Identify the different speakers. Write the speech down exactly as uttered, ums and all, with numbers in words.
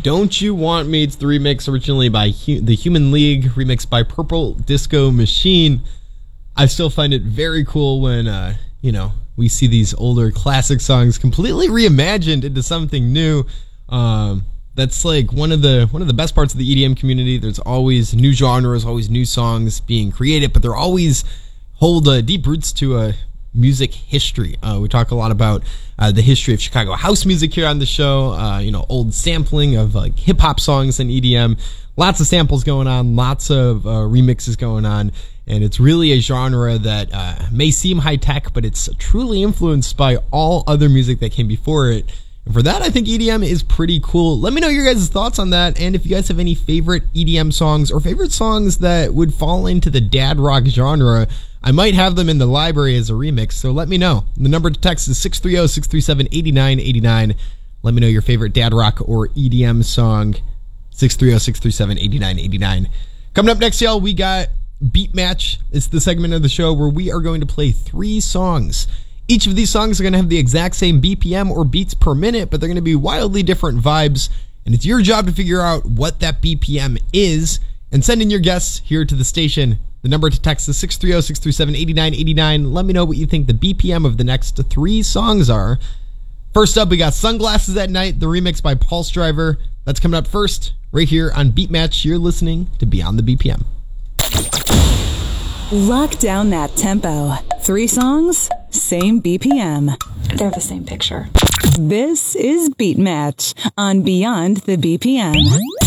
Speaker 1: Don't You Want Me. It's the remix originally by Hu- the Human League, remixed by Purple Disco Machine. I still find it very cool when, uh, you know, we see these older classic songs completely reimagined into something new. Um, that's like one of the one of the best parts of the E D M community. There's always new genres, always new songs being created, but they're always hold uh, deep roots to a music history. Uh, we talk a lot about uh, the history of Chicago house music here on the show. Uh, you know, old sampling of like hip hop songs and E D M. Lots of samples going on, lots of uh, remixes going on, and it's really a genre that uh, may seem high tech, but it's truly influenced by all other music that came before it. And for that, I think E D M is pretty cool. Let me know your guys' thoughts on that, and if you guys have any favorite E D M songs or favorite songs that would fall into the dad rock genre. I might have them in the library as a remix, so let me know. The number to text is six three zero, six three seven, eight nine eight nine. Let me know your favorite dad rock or E D M song. six three zero, six three seven, eight nine eight nine. Coming up next, y'all, we got Beat Match. It's the segment of the show where we are going to play three songs. Each of these songs are going to have the exact same B P M or beats per minute, but they're going to be wildly different vibes, and it's your job to figure out what that B P M is and send in your guests here to the station. The number to text is six three zero, six three seven, eight nine eight nine. Let me know what you think the B P M of the next three songs are. First up, we got Sunglasses at Night, the remix by Pulse Driver. That's coming up first, right here on Beat Match. You're listening to Beyond the B P M.
Speaker 2: Lock down that tempo. Three songs, same B P M.
Speaker 3: They're the same picture.
Speaker 2: This is Beat Match on Beyond the B P M.